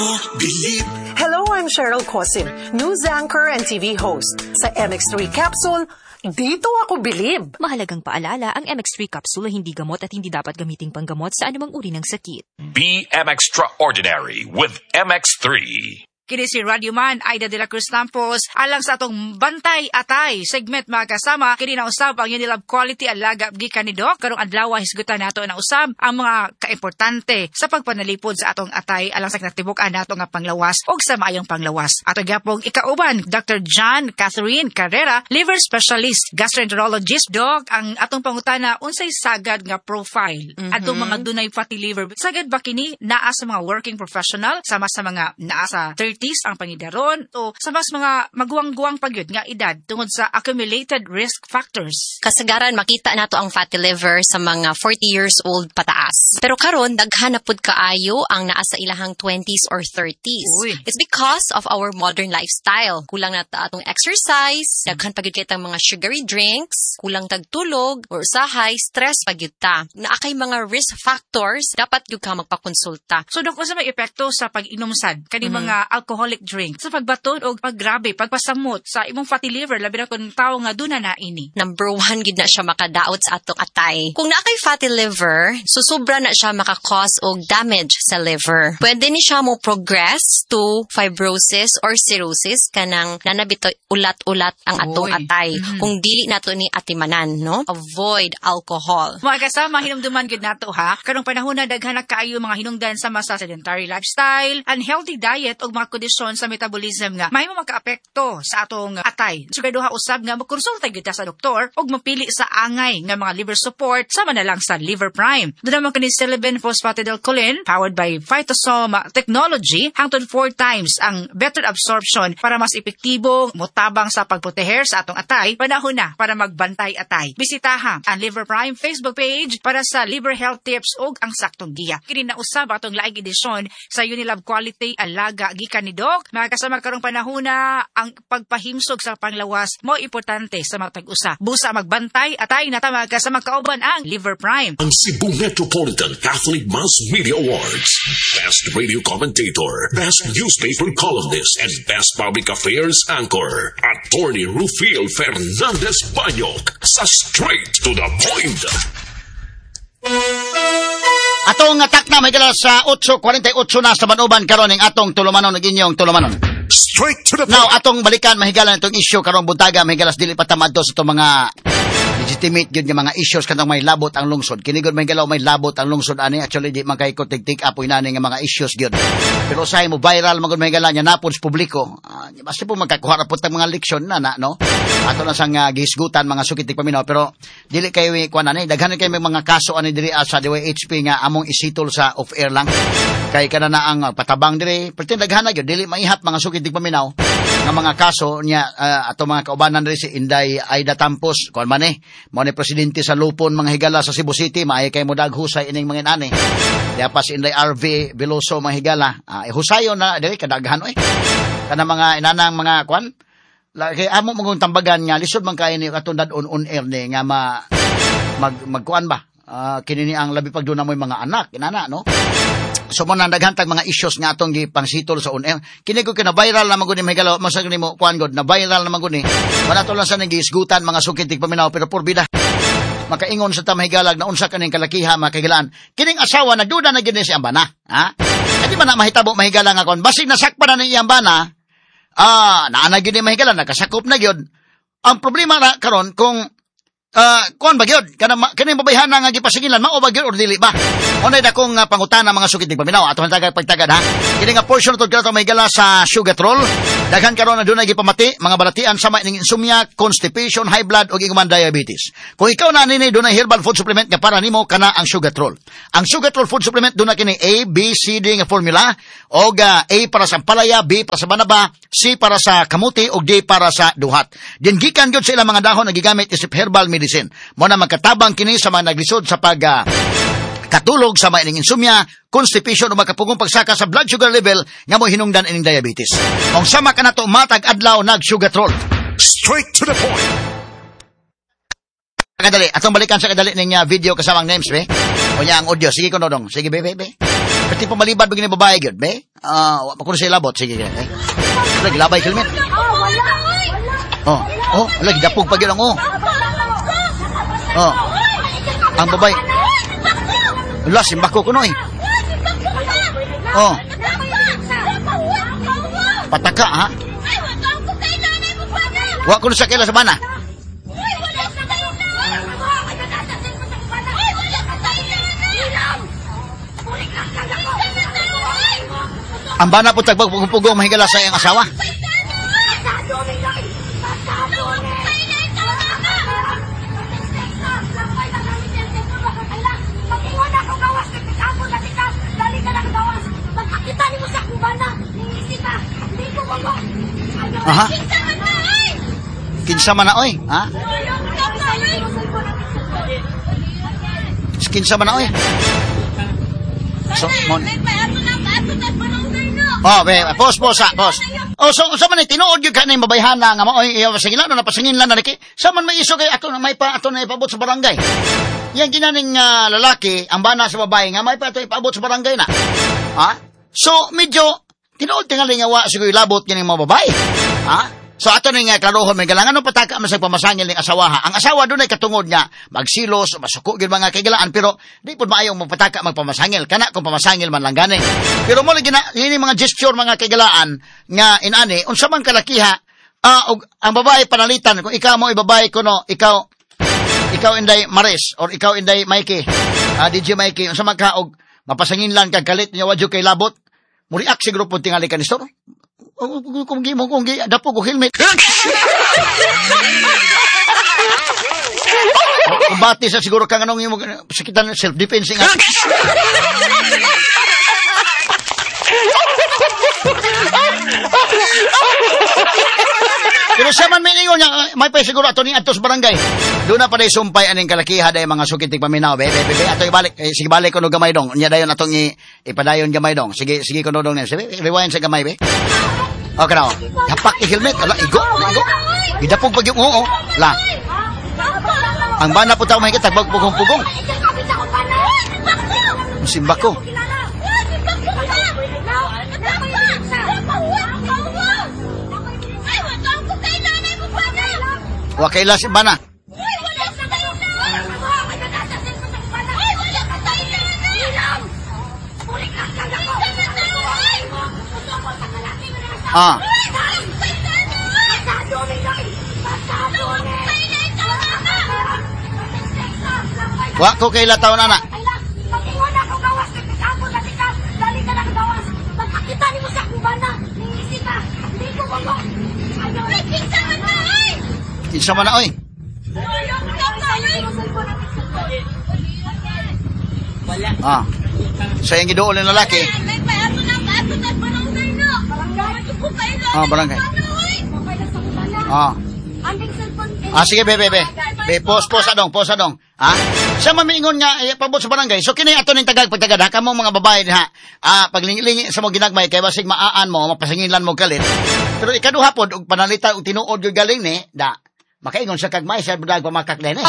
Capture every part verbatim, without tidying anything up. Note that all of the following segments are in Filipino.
Believe. Hello, I'm Cheryl Cosim, news anchor and T V host. Sa M X three Capsule, dito ako bilib. Mahalagang paalala, ang M X three capsule ay hindi gamot at hindi dapat gamiting panggamot sa anumang uri ng sakit. Be M Extraordinary with M X three. Kini si Radio Man, Aida de la Cruz Lampos, alang sa atong Bantay Atay segment mga kasama, kini na usab ang Unilab Quality Alaga gikan ni Doc. Karong adlaw hisgutan nato na usab ang mga kaimportante sa pagpanalipod sa atong atay alang sa kinatibuk-an nato nga panglawas o sa maayong panglawas. Ato gyapong ikauban, Doctor John Catherine Carrera, liver specialist, gastroenterologist. Doc, ang atong pangutana, unsay sagad nga profile mm-hmm. atong mga dunay fatty liver? Sagad ba kini naa sa mga working professional, sama sa mga naa sa thirties ang pangidaron o sa mas mga maguwang-guwang pagyud nga edad tungod sa accumulated risk factors? Kasagaran makita nato ang fatty liver sa mga forty years old pataas. Pero karon daghan na pud kaayo ang naa sa ilahang twenties or thirties. Uy. It's because of our modern lifestyle. Kulang na ta atong exercise, daghan pagyud kay tang mga sugary drinks, kulang tag tulog or usahay stress pagyud ta. Naa kay mga risk factors, dapat gyud ka magpakonsulta. So dok, unsa may epekto sa pag-inom sad kani mm-hmm. mga alcoholic drink sa pagbaton o paggrabe, pagpasamot sa imong fatty liver, labi na kung tao nga duna na ini? Number one, gid na siya makadaot sa atong atay. Kung naa kay fatty liver, susubra na siya maka-cause og damage sa liver. Pwede ni siya mo progress to fibrosis or cirrhosis kanang nanabitoy ulat-ulat ang atong Oy. atay. Mm-hmm. Kung dili nato ni atimanan, no? Avoid alcohol. Mga kasama, hinumduman gid nato ha. Karong panahon na daghan na kaayo mga hinungdan sa masa sedentary lifestyle, unhealthy diet ug mga kondisyon sa metabolism nga may makaapekto sa atong atay. Siguraduha usab nga magkonsulta gyud ta sa doktor ug mapili sa angay nga mga liver support sama na lang sa Liver Prime. Doon naman kani silibin phosphatidylcholine powered by Phytosome technology hangtod four times ang better absorption para mas epektibo motabang sa pagproteher sa atong atay. Panahon na para magbantay atay. Bisitaha ang Liver Prime Facebook page para sa liver health tips ug ang saktong giya. Kini na usab atong laing edisyon sa Unilab Quality Alaga gikan ni Doc. Mga kasama karong panahona, ang pagpahimsog sa panglawas mo importante sa mga tag-usa. Busa magbantay atay na ta mga kasama kauban ang Liver Prime. Ang Cebu Metropolitan Catholic Mass Media Awards, Best Radio Commentator, Best Newspaper Columnist, and Best Public Affairs Anchor, Attorney Rufil Fernandez Banyok, sa Straight to the Point. Atong atak na may gala sa eight forty-eight na sa Banuban karon ning atong tulumanon ug inyong tulumanon. Straight to the point. Now atong balikan mahigala itong issue karon buntaga mahigalas dili pa tamad to sa itong mga legitimate gyud nga mga issues kanang may labot ang lungsod. Kini gud may galaw may labot ang lungsod ani actually di man kay ko tig-take up inani nga mga issues gyud. Pero usahay mo viral magud may gala nya napod sa publiko. Uh, basta po magkakuha ra pud tag mga leksyon na na no. Ato na sang uh, gihisgutan mga sukitig paminaw pero dili kay kuan ani daghan kay may mga kaso ani diri uh, sa D Y H P nga among isitol sa off air lang. Kay kana na ang uh, patabang diri pertin daghan na gyud dili maihat mga sukitig paminaw nga mga kaso niya uh, ato mga kaubanan diri si Inday Aida Tampos kuan man eh mao ni presidente sa Lupon mga higala sa Cebu City maay kay mo daghusay ining mga inani. Diya pa si Inday R V Veloso mga higala uh, eh, husayon na diri kadaghan oy. Kana mga inanang mga kuan lagi amo mong tambagan nga lisod man kay ni katundad on on air ni nga ma mag magkuan ba uh, kini ni ang labi pag dunay mga anak inana no. So mo nandaghan tag mga issues nga atong gipangsitol sa on air. Kini ko kina viral na maguni may galaw masag nimo kuan god na viral na maguni. Wala to lang sa nagisgutan mga sukitig paminaw pero porbida. Makaingon sa tamahigalag na unsa kaning kalakiha makagilaan. Kining asawa nagduda na gid si ambana, ha? Adi man na mahitabo mahigala nga kon basig nasakpan na ni ambana. Ah, naana gid ni mahigala nakasakop na gyud. Ang problema na karon kung Ah, uh, kuan ba gyud kana kani babayhan nga gipasingilan mao ba gyud or dili ba? Unay dakong uh, pangutana mga sukitig paminaw ato tagad pagtagad ha. Kini nga portion to kato may gala sa Sugatrol. Daghan karon na dunay gipamati mga balatian sama ning insomnia, constipation, high blood ug iguman diabetes. Kung ikaw na nini dunay herbal food supplement nga para nimo kana ang Sugatrol. Ang Sugatrol food supplement dunay kini A, B, C, D nga formula og uh, A para sa palaya, B para sa banaba, C para sa kamuti ug D para sa duhat. Din gikan gyud sa ilang mga dahon nagigamit isip herbal medicine. Mo na magkatabang kini sa mga naglisod sa pag uh, katulog sa maining insomnia, constipation o makapugong pagsaka sa blood sugar level nga mo hinungdan ining diabetes. Kung sama ka na to matag adlaw nag Sugatrol. Straight to the point. Kadali, atong balikan sa kadali ning uh, video kasamang names be. O niya ang audio. Sige ko nodong. Sige be be be. Pati pamalibad bagay ni babae gyud, be? Ah, wa pa kuno siya labot, sige. Eh. Lagi labay helmet. Oh, oh, lagi dapog pa gyud ang oh. Oh. Ang babae. Wala, simbako ko no eh. Oh. Pataka, ha? Wa ko sa kila sa bana. Ang bana po tagbagpugong mahigala sa iyang asawa. Aha. Kinsa man na oy, ha? Kinsa man na oy. So, mon. Oh, be, pos posa, pos. Oh, so sa man tinuod gyud kanay mabayhana nga maoy iya pasangin na napasangin lang na laki. Sa man may iso kay ato na may pa ato na ipabot sa barangay. Yang ginaning uh, lalaki ang bana sa babae nga may pa ato ipabot sa barangay na. Ha? So medyo tinuod tingali nga wa siguro labot kining mga babae. Ha? So ato ni nga klarohon may galangan no pataka man sa pamasangil ning asawa. Ang asawa dunay katungod nga magsilos, masuko gyud mga kaigalaan pero di pud maayo magpataka magpamasangil kana kung pamasangil man lang gani. Pero mo lagi na ini mga gesture mga kaigalaan nga inani unsa man kalakiha uh, og ang babae panalitan kung ikaw mo ibabae ko no ikaw ikaw inday Maris or ikaw inday Mikey. Uh, D J Mikey unsa man ka og mapasangin lang kag kalit nya wadyo kay labot. Mo react siguro pud tingali ka ni store. Kung gimo kung gi dapo ko helmet. Kumbati sa siguro kang anong imo sakitan self defense nga. Pero sa man miningon niya, may pa siguro ato ni atos barangay. Doon na pa day sumpay aning kalakiha day mga sukitig paminaw. Be, be, be, be. Ato ibalik. Eh, sige balik ko no gamay dong. Nya dayon atong i, ipadayon gamay dong. Sige, sige ko no dong. Sige, rewind sa gamay, be. Okay na, oh. Dapak i-helmet. Ala, igo, igo. Idapog pag yung oo. La. Ang bana po tao mahigit, tagbag pugong-pugong. Musimba ko. Wakaila si bana. Ah. Wa ko kaila taon ana. Kinsa man na oy? Ah. So yung giduol ng lalaki. Ah, barangay. Ah. Ah, sige, be, be, be. Be, pos, pos, adong, pos, adong. Ha? Sa mamiingon nga, eh, pabot sa barangay. So, kini ato ning tagag, pagtagad, ha? Kamong mga babae, ha? Ah, paglingi-lingi sa mo ginagmay, kaya basig maaan mo, mapasanginlan mo kalit. Pero ikaduha po, ug panalita, ug tinuod yung galing ni, da, makaingon sa kagmay, sa budag pamakak din, eh.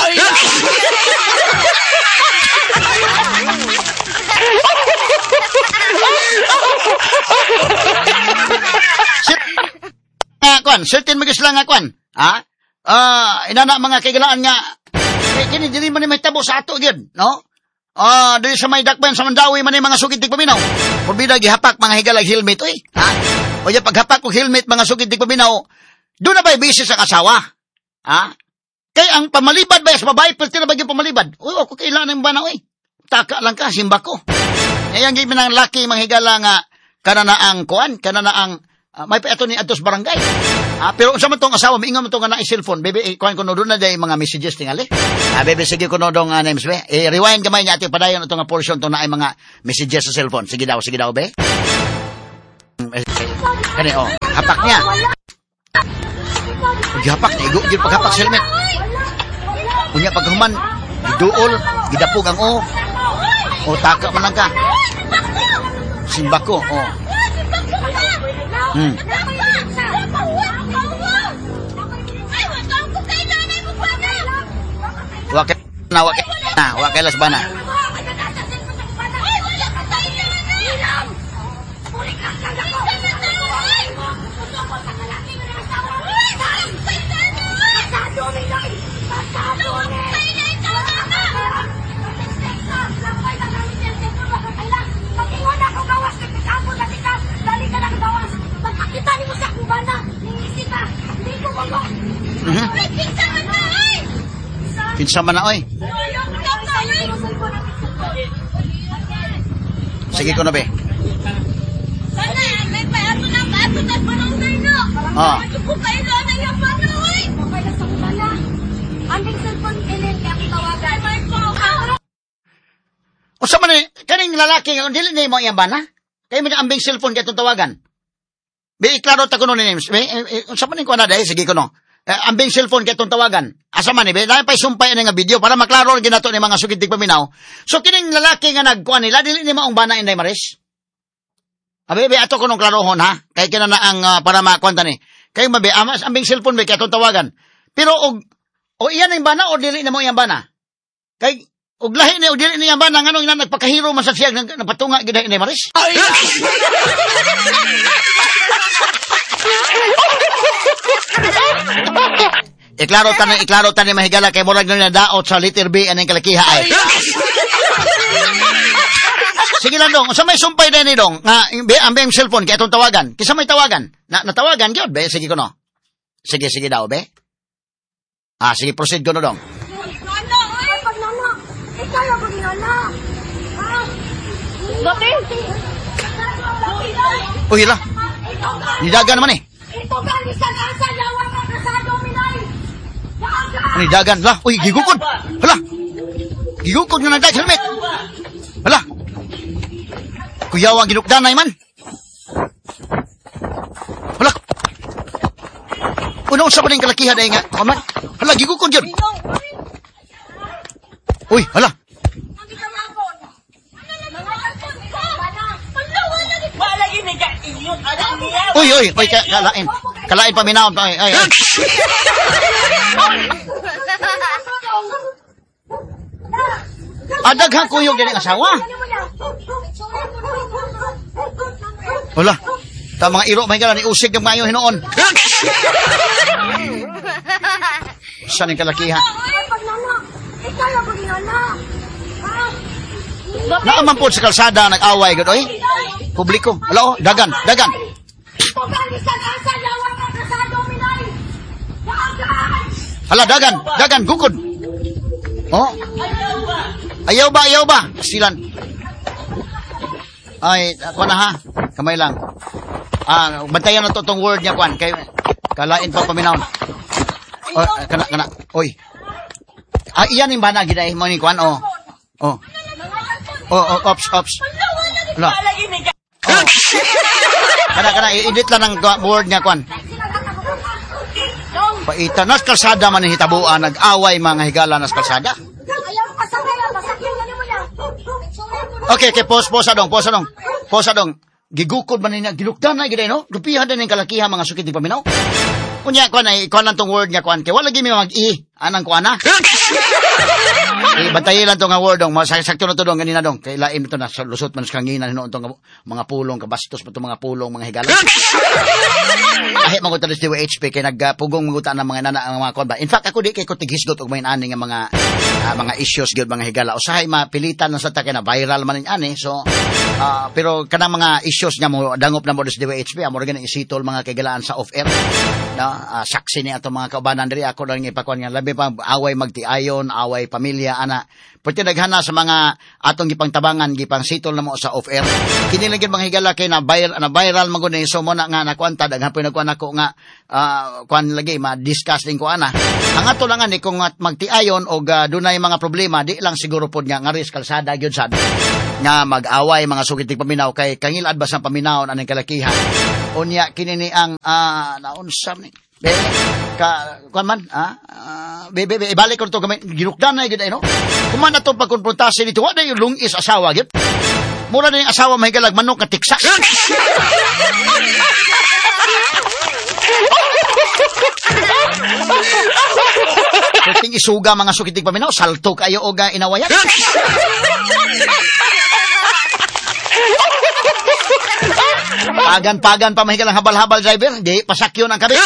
Nga, kwan, certain magis lang nga, kwan. Ha? Ah, inana mga kaigalaan nga, eh, kini, dili man may tabo sa ato, yun, no? Ah, dili sa may dakpan, sa mandawi man mga sukitig paminaw. Purbida, gihapak mga higalag helmet, oy. Ha? O yung paghapak ko helmet, mga sukitig paminaw, doon na ba'y bisis ang asawa? Ha? Kaya ang pamalibad ba, sa babae, pwede na ba yung pamalibad? Uy, ako kailangan ba na, oy. Taka lang ka, simba ko. Ngayon, gimin ang laki, mga higala nga, kana na ang kuan, kana na ang, uh, may pa ito ni atos barangay. Ah, pero sa man tong asawa, miingon mo tong na i-cellphone, bebe, eh, kuan ko no doon na day mga messages tingali. Ah, bebe, sige ko no dong uh, names, be. Eh, rewind gamay niya, ati padayon itong portion to na ay mga messages sa cellphone. Sige daw, sige daw, be. Kani, oh, hapak niya. Gihapak niya, igugil paghapak sa helmet. Punya paghuman, giduol, gidapog ang o. O, taka man lang ka. Simba ko, o. Hmm. Wakil na, wakil na, wakil las bana. Kinsa man na, oy. Sige ko na, be. Ah. O sa man eh, kaning lalaki nga, dili na mo iyang bana? Kaya mo ambing cellphone kaya itong tawagan. Be, iklaro ta ko no ni names. Be, eh, sa man ko na dahil, sige ko no. Eh, ambing cellphone kaya itong tawagan. Asa man eh, be, dahil pa isumpay na nga video para maklaro rin ginato ni mga sukitig paminaw. So, kining lalaki nga nagkuhan nila, dili ni mo ang bana inday maris? Abe, be, ato ko nung klarohon ha. Kaya kina na ang uh, para makwanta ni. Kaya mabe, amas, ambing cellphone be, kaya itong tawagan. Pero, og, o iyan ang bana o dili na mo iyang bana? Kaya, og lahi ni, o dili na iyang bana, nga nung nagpakahiro man sa siyag, napatunga gina inday maris? Ay! Iklaro tan iklaro tan ni mahigala kay murag na daot sa letter B aning kalakiha ay. Sige lang dong, sa may sumpay din ni dong nga be ambeng cellphone kay atong tawagan. Kisa may tawagan. Na natawagan gyud be sige ko no. Sige sige daw be. Ah sige proceed ko no dong. Nana, ay pag nana. Ikaw ako ni nana. Ah. Bakit? Uy la. Nidagan naman eh. Ito kami sa kasa yawa ka kasado minay. Ani dagan lah. Uy, gigukod. Hala. Gigukod na nagdag helmet. Hala. Kuyawang ginukdanay man. Hala. Una sa paning kalakihan ay nga. Kaman. Hala, gigukod yun. Uy, hala. Uy, uy, uy, kalain. Kalain paminaon pa. Ay, ay. Adaghang kuyog din ang asawa. Wala. Ta mga iro may gala ni usig ng mayo hinoon. Saan ang kalakihan? Naaman po sa kalsada nag-away gud oy. Publiko. Hala oh, dagan, dagan. Hala dagan, dagan gukod. Oh. Ayaw ba, ayaw ba? Silan. Ay, ako na ha. Kamay lang. Ah, bantayan na to tong word niya, kwan. Kay, kalain pa paminahon. Oh, kana, kana. Oy. Ah, iyan yung bana, giday mo ni kwan, oh. Oh. Oh, oh, ops, ops. Hala. Oh. Kana, kana, i-edit lang ng word niya, kwan. Paita, nas kalsada man yung hitabuan, nag-away mga higala nas kalsada. Okay, okay, pause, pause dong, pause dong. Pause dong. Gigukod man niya, gilukdan na, giday, no? Lupihan din yung kalakiha, mga sukit ni paminaw. Kunya, kuan ay, kuan lang tong word niya, kuan. Kaya wala lagi may mag-i. Anang kuan na? Eh, bantayin lang tong word dong. Sakto na to dong, ganina dong. Kaya laim ito na, sa lusot man sa kanginan, hinoon tong mga pulong, kabastos pa itong mga pulong, mga higala. Kahit mga utalis D W H P, kaya nagpugong magutaan ng mga nana, ang mga kuan ba. In fact, ako di kay ko tighisgot og may ani nga mga uh, mga issues gyud mga higala. Usahay mapilitan na sa ta kay na viral man ani. So, uh, pero kanang mga issues nga mo dangop na mo sa D W H P, amo ra gani isitol mga kagalaan sa off-air. No, uh, saksi ni ato mga kaubanan diri ako lang ipakuan nga labi pa away magtiayon, away pamilya ana. Pwede daghana sa mga atong gipangtabangan gipang sitol na mo sa off-air. Kini lang mga higala kay na viral na viral man gud ni so mo na nga nakuanta daghan po nagkuan ako nga uh, kuan lagi ma-discuss din ko ana. Ang ato lang ani kung magtiayon og uh, dunay mga problema di lang siguro pod nga nga risk kalsada gyud sad nga mag-away mga sukitig paminaw kay kangil adbas ang paminaw aning kalakihan. Unya kini ni ang uh, naunsam ni be ka kuan man ah uh, be be ibalik ko to gamay ginukdan na gyud ay no. Kuman ato pagkonfrontasi dito wa day lungis asawa gyud. Mura na yung asawa mahigalag manok ka Texas. Kuting isuga mga sukitig paminaw, salto kayo o ga inawayan. Pagan-pagan pa mahigalang habal-habal driver, di pasakyo ng kabit.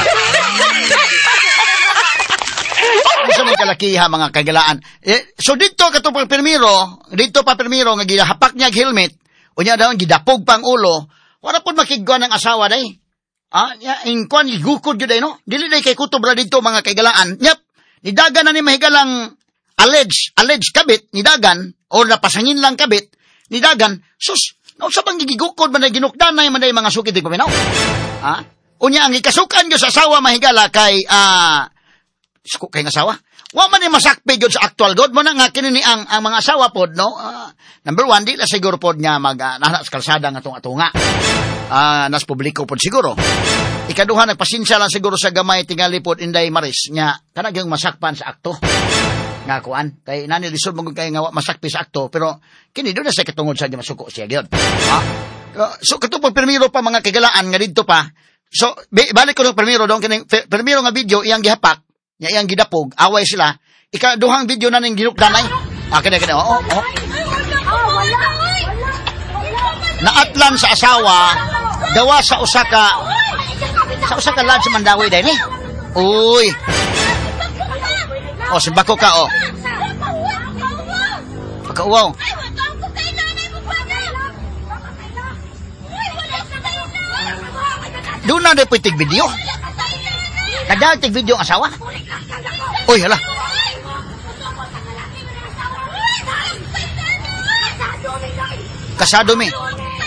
Isa may kalakiha mga kagalaan. Eh, so dito katong pa permiro, dito pa permiro nga gihapak niya helmet, unya daw gidapog pang ulo, wala pud makigwa ng asawa day. Ah, ya, in kwan, gukod yun ay, no? Dili na kay kutob ra dito, mga kaigalaan. Yep, nidagan na ni mahigalang alleged, alleged kabit, nidagan, o napasangin lang kabit, nidagan, sus, no, sa pang gigukod, man ay ginukdanay, man ay mga sukit, di ko minaw. Ah, unya, ang ikasukan yun sa asawa, mahigala, kay, ah, suko kay ng asawa. Wa man ni masakpi yun sa actual God, mo na nga kinini ang, ang mga asawa pod, no? Uh, number one, di la siguro pod nga mag, uh, nahanas kalsada nga itong atunga. Uh, nas publiko pod siguro. Ikaduha, nagpasinsya lang siguro sa gamay tingali pod Inday Maris, nga kanagyong masakpan sa akto. Nga kuan, kay nani lisod mong kay nga masakpi sa akto, pero kini doon na sa katungod sa masuko siya yun. Ha? Uh, so, katupag permiro pa mga kagalaan nga dito pa. So, balik ko ng permiro doon, kining permiro nga video, iyang gihapak, nga iyang gidapog, away sila, ikaduhang video na ning ginukdanay. Ah, kaya, kaya, oo, oo. Naatlan sa asawa, gawa sa usaka, sa usaka lad sa Mandawi dahil eh. Uy. O, simbako ka, o. Pagkauwaw. Doon na rin po itig video. Nagdatig video ang asawa. Uy, hala. Kasado mi.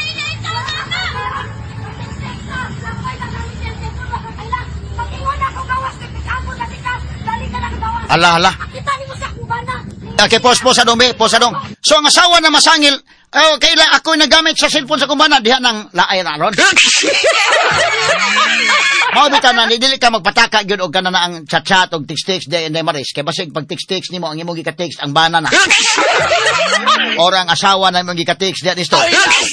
Ala, ala. Okay, pos, pos, adong, be, pos, adong. So, ang asawa na masangil, oh, kaila ako'y nagamit sa cellphone sa kumbana, diha ng laay na ron. Maubitan na, dili ka magpataka yun o ka na na ang chat-chat o text-text day and day maris. Kaya basig pag text-text ni mo, ang imong gika-text, ang bana na. Or ang asawa na imong gika-text, diya nisto.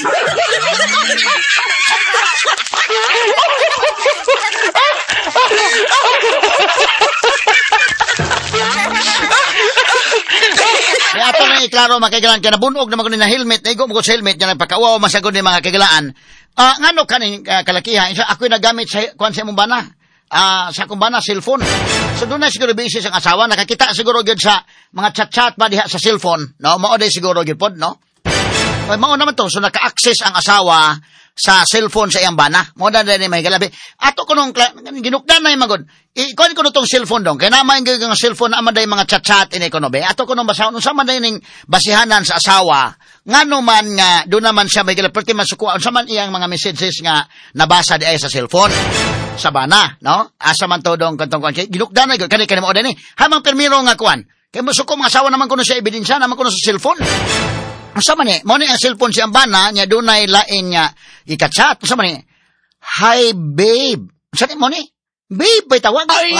Kaya ato na iklaro mga kagalaan, kaya nabunog naman ko na helmet, na igo mo ko sa helmet, yan nagpakauaw masagod ni mga kagalaan. Ah, uh, ngano kaning uh, kalakihan, so, ako'y nagamit sa kuan sa imong bana, ah, uh, sa akong bana, cellphone. So doon na siguro basis ang asawa, nakakita siguro gyud sa mga chat-chat ba diha sa cellphone, no? Mao day siguro gyud pod, no? Ay, mao naman to, so naka-access ang asawa sa cellphone sa iyang bana. Mo na din may galabi. Ato ko nung ginukdan na yung magod. Ikuan ko nung cellphone dong. Kaya naman yung cellphone na amaday mga chat-chat in ekonomi. Ato ko nung basahon. Nung sa maday ning basihanan sa asawa, nga naman nga, doon naman siya may galabi. Pwede masukuan. Sa man iyang mga messages nga nabasa di ay sa cellphone. Sa bana, no? Asa man to dong kantong kuan. Ginukdan na yun. Kani-kani mo din eh. Hamang permiro nga kuan. Kaya masuko mga asawa naman ko sa ebidensya. Naman ko sa cellphone. Sama ni, mo ni ang cellphone si Ambana, niya dunay lain niya ika-chat. Sama ni, hi babe. Saan mo ni? Babe, ba'y tawag? Ay!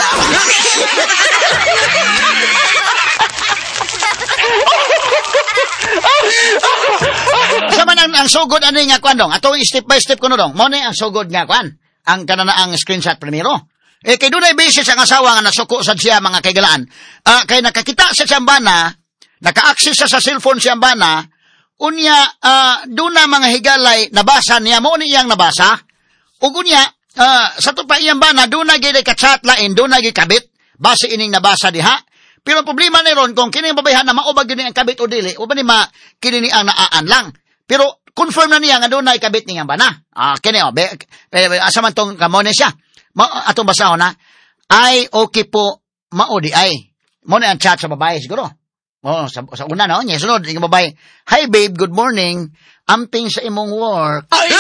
Sama nang ang sugod ano nga kwan dong. Ato step by step ko no dong. Mo ni ang sugod nga kwan. Ang kanana ang screenshot primero. Eh, kay dunay basis ang asawa nga nasuko sa siya mga kaigalaan. Uh, kay nakakita sa si Ambana, naka-access sa cellphone si Ambana, unya, uh, doon na mga higalay, nabasa niya, mo niyang nabasa, ug unya, uh, sa to pa iyang bana, doon na gilay ka-chat lain, doon na gikabit, base ining nabasa diha. Pero ang problema ni ron, kung kining babayhan na maubag yun ang kabit o dili, o ba ni ma, kini ang naan lang. Pero, confirm na niya nga doon na ikabit niyang bana. Ah, kini o, be, be, be, asa man tong kamone siya. Ma, atong basahon na, ay, okay po, maudi ay. Mo na ang chat sa babae, siguro. Oh, sa, sa una, no? Yes, sunod, yung babae, hi babe, good morning. Amping sa imong work. Ay!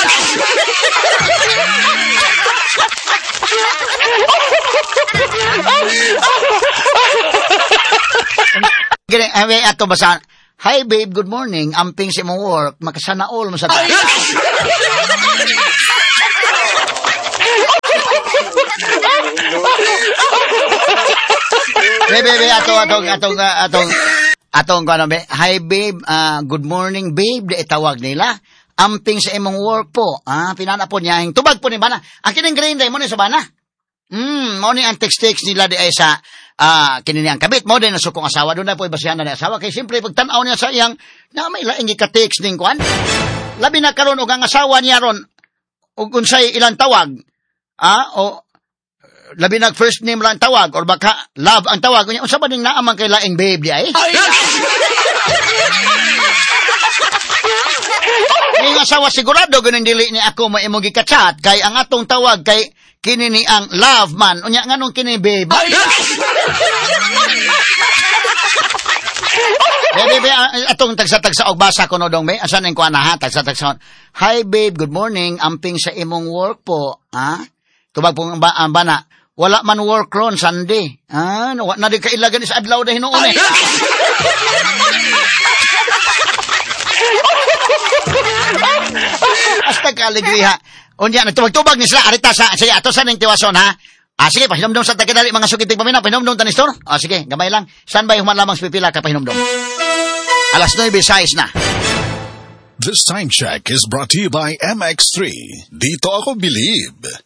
Gini, ay, ato basa, hi babe, good morning. Amping sa imong work. Makasana all mo sa tayo. Bebe, bebe, atong, atong, atong, atong, atong, atong, be, hi babe, uh, good morning babe, di itawag nila, amping sa imong work po, ah, pinana po niya, tubag po ni bana, ang kining green day mo ni sa bana, hmm, mo ni ang text-text nila di ay sa, ah, uh, kinini ang kabit, mo din na sukong asawa, doon na po ibasihan na ni asawa, kaya siyempre, pagtanaw niya sa iyang, na may laing ika-text ning kwan, labi na karon og ang asawa niya ron, og unsay ilang tawag, ah, o, labi nag first name lang tawag or baka love ang tawag niya unsa ba ning naamang kay laing babe di ay Ning asawa sigurado ganun dili ni ako maimo gika-chat kay ang atong tawag kay kini ni ang love man. Unya nganong kini babe. Ay! Baby, baby, atong tagsa-tagsa og basa ko no dong be. Asan ning kuan ha? Tagsa-tagsa. Hi babe, good morning. Amping sa imong work po. Ha? Tubag pong ba ang bana. Wala man work ron Sunday. Ah, no, na di ka ilagan sa adlaw dahin noon eh. Hasta ka alegriha. Unya nagtubag-tubag ni sila arita sa sige ato sa ning tiwason ha. Ah, sige, pahinomdom sa tagadali mga sukitig paminaw. Pahinomdom ta ni store. Ah, sige, gamay lang. Saan ba human lamang pipila ka pahinomdom? Alas nueve sais na. This time check is brought to you by M X three. Dito ako believe.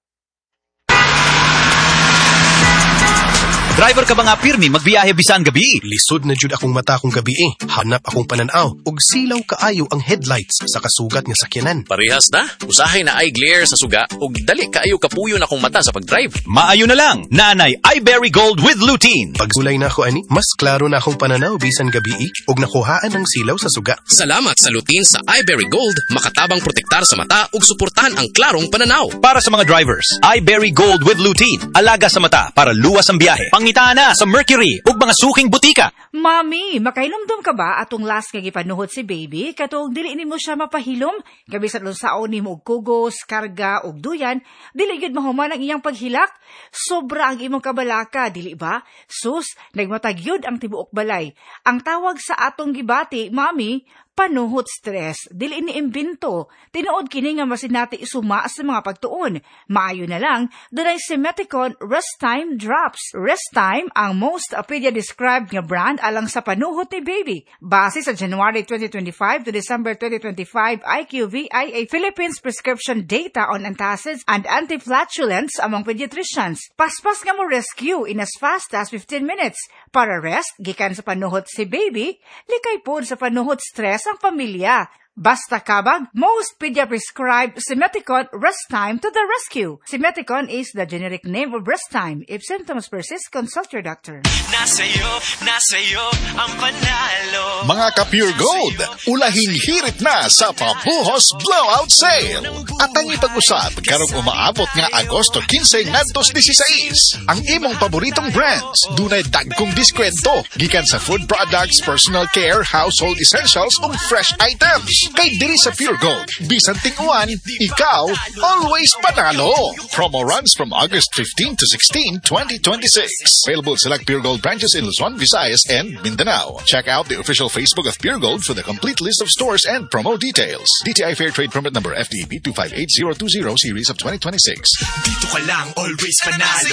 Driver ka ba nga pirmi magbiyahe bisan gabi? Lisod na jud akong mata kong gabi eh. Hanap akong pananaw. Og silaw kaayo ang headlights sa kasugat nga sakyanan. Parehas na. Usahay na eye glare sa suga og dali kaayo kapuyo na akong mata sa pagdrive. Maayo na lang. Nanay iBerry Gold with lutein. Pagsulay na ako ani, mas klaro na akong pananaw bisan gabi eh. Og nakuhaan ang silaw sa suga. Salamat sa lutein sa iBerry Gold. Makatabang protektar sa mata og suportahan ang klarong pananaw. Para sa mga drivers, iBerry Gold with lutein. Alaga sa mata para luwas ang biyahe. Pangitana sa Mercury ug mga suking butika. Mami, makainomdom ka ba atong last nga gipanuhot si baby? Katong dili nimo siya mapahilom, gabi sa lunsaon nimo og kugos, karga og duyan, dili gyud mahuman ang iyang paghilak. Sobra ang imong kabalaka, dili ba? Sus, nagmatag yun ang tibuok balay. Ang tawag sa atong gibati, mami, panuhot stress, dili ni imbento. Tinuod kini nga masinati isuma sa mga pagtuon. Maayo na lang, dunay Simeticon Rest Time Drops. Rest Time ang most pedia-described nga brand alang sa panuhot ni baby. Base sa January twenty twenty-five to December twenty twenty-five I Q V I A Philippines prescription data on antacids and anti-flatulence among pediatricians. Paspas nga mo rescue in as fast as fifteen minutes. Para rest, gikan sa panuhot si baby, likay po sa panuhot stress ang pamilya. Basta kabag, most pedia-prescribed Simeticon Rest Time to the rescue. Simeticon is the generic name of Rest Time. If symptoms persist, consult your doctor. Nasayo, nasayo, ang panalo. Mga ka-Pure Gold, ulahing hirit na sa Pabuhos Blowout Sale. At ang ipag-usap, karong umaabot nga Agosto fifteen ngadtos sixteen. Ang imong paboritong brands, dunay dagkong diskwento, gikan sa food products, personal care, household essentials, ug fresh items. Kay diri sa Pure Gold, bisan ting-uwan, ikaw, always panalo. Promo runs from August fifteenth to sixteenth, twenty twenty-six. Available select Pure Gold branches in Luzon, Visayas, and Mindanao. Check out the official Facebook of Pure Gold for the complete list of stores and promo details. D T I Fair Trade Permit Number F D E P two five eight zero two zero Series of twenty twenty-six. Dito ka lang, always panalo.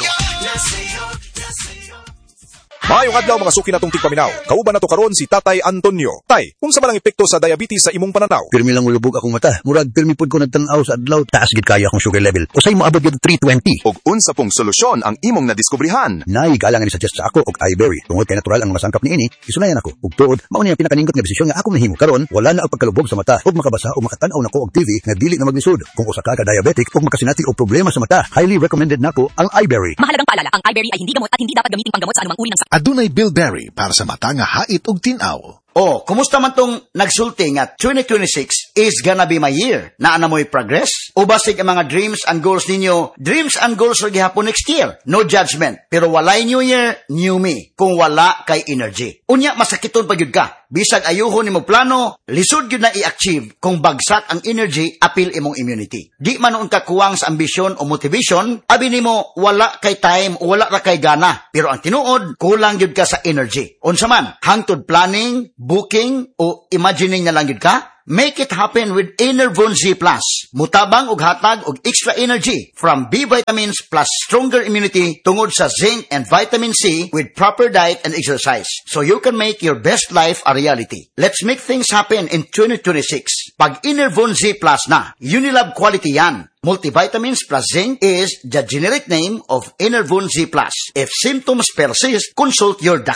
Maayong adlaw mga suki natong tigpaminaw. Kauban nato karon si Tatay Antonio. Tay, unsa ba lang epekto sa diabetes sa imong pananaw? Pirmi lang ulubog akong mata. Murag pirmi pud ko nagtan-aw sa adlaw. Taas gid kaya akong sugar level. Usay mo abot gid three twenty. Og unsa pong solusyon ang imong nadiskubrihan? Nay galang ni suggest sa ako og iBerry. Tungod kay natural ang masangkap niini, isunayan ako. Ug tuod, mao ni ang pinakaningkot nga desisyon nga ako nahimo karon. Wala na ang pagkalubog sa mata ug makabasa o makatan-aw nako og T V nga dili na maglisod. Kung usa ka ka diabetic ug makasinati og problema sa mata, highly recommended nako ang iBerry. Mahalagang paalala, ang iBerry ay hindi gamot at hindi dapat gamitin panggamot sa anumang uri ng sakit. Adunay Bilberry para sa mata nga hait ug tin-aw. Oh, kumusta man tong nagsulti nga twenty twenty-six is gonna be my year? Naa na mo'y progress? O basig ang mga dreams and goals ninyo? Dreams and goals ra gihapon next year. No judgment. Pero walay new year, new me. Kung wala kay energy. Unya, masakiton pa gyud ka. Bisag ayuhon nimo plano, lisod gyud na i-achieve kung bagsak ang energy, apil imong immunity. Di man noon ka kuwang sa ambisyon o motivation, abi nimo wala kay time o wala ra kay gana. Pero ang tinuod, kulang gyud ka sa energy. Unsa man, hangtod planning, booking o imagining na lang yun ka? Make it happen with Enervon Z Plus. Mutabang og hatag og extra energy from B vitamins plus stronger immunity tungod sa zinc and vitamin C with proper diet and exercise. So you can make your best life a reality. Let's make things happen in twenty twenty-six. Pag Enervon Z Plus na, Unilab quality yan. Multivitamins plus zinc is the generic name of Enervon Z Plus. If symptoms persist, consult your doctor.